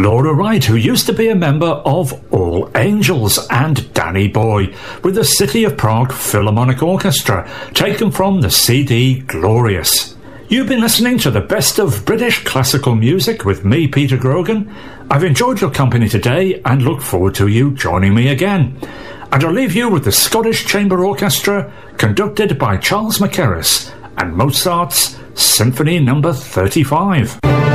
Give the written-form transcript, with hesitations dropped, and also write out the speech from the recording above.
Laura Wright, who used to be a member of All Angels, and Danny Boy with the City of Prague Philharmonic Orchestra, taken from the CD Glorious. You've been listening to the best of British classical music with me, Peter Grogan. I've enjoyed your company today and look forward to you joining me again. And I'll leave you with the Scottish Chamber Orchestra, conducted by Charles Mackerras, and Mozart's Symphony No. 35.